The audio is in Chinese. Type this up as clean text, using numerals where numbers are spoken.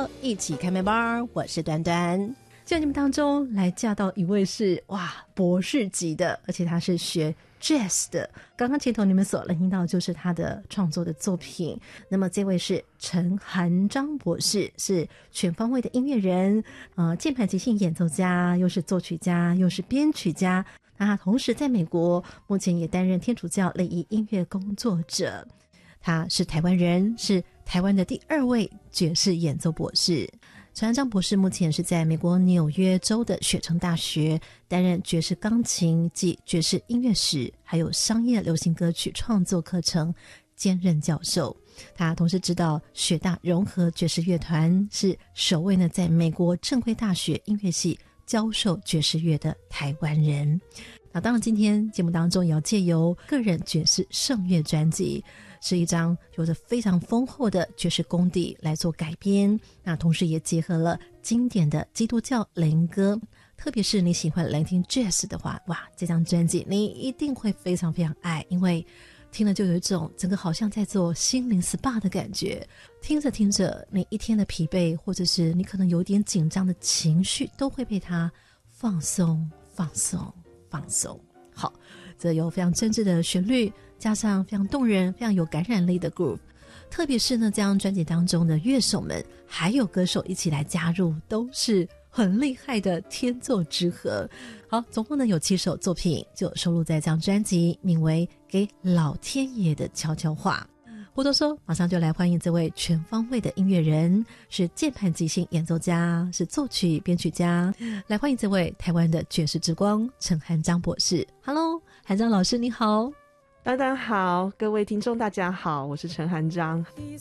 说，一起开麦吧，我是端端。在你们当中来嫁到一位是博士级的，而且他是学 jazz 的。刚刚前头你们所聆听到就是他的创作的作品。那么这位是陈涵章博士，是全方位的音乐人，键盘即兴演奏家，又是作曲家，又是编曲家。那他同时在美国目前也担任天主教类艺音乐工作者。他是台湾人，是台湾的第2位爵士演奏博士。陈涵章博士目前是在美国纽约州的雪城大学担任爵士钢琴及爵士音乐史还有商业流行歌曲创作课程兼任教授。他同时指导雪大融合爵士乐团，是首位呢在美国正规大学音乐系教授爵士乐的台湾人。那当然今天节目当中也要借由个人爵士圣乐专辑，是一张有着非常丰厚的爵士功底来做改编，那同时也结合了经典的基督教灵歌。特别是你喜欢聆听 jazz 的话，这张专辑你一定会非常非常爱，因为听了就有一种整个好像在做心灵 SPA 的感觉。听着听着，你一天的疲惫或者是你可能有点紧张的情绪都会被它放松放松放松。好，这有非常真挚的旋律，加上非常动人非常有感染力的 groove， 特别是呢这张专辑当中的乐手们还有歌手一起来加入，都是很厉害的天作之合。好，总共呢有7首作品就收录在这张专辑，名为《给老天爷的悄悄话》。不多说，马上就来欢迎这位全方位的音乐人，是键盘即兴演奏家，是作曲编曲家。来欢迎这位台湾的爵士之光陈涵章博士。 Hello， 涵章老师你好。 大家好，各位听众大家好，我是陈涵章。